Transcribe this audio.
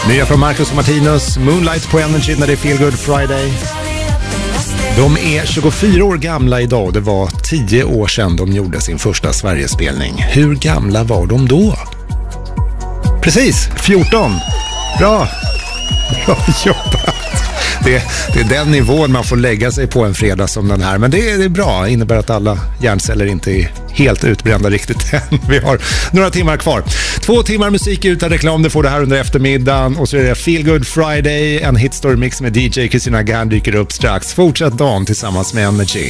Nya från Marcus och Martinus, Moonlight på Energy när det är Feel Good Friday. De är 24 år gamla idag. Det var 10 år sedan de gjorde sin första Sverigespelning. Hur gamla var de då? Precis, 14. Bra jobbat. Det är den nivån man får lägga sig på en fredag som den här. Men det är bra, det innebär att alla hjärnceller inte är helt utbrända riktigt än. Vi har några timmar kvar. 2 timmar musik utan reklam, det får det här under eftermiddagen. Och så är det Feel Good Friday, en hitstory mix med DJ Christina Gern dyker upp strax. Fortsätt dagen tillsammans med Energy.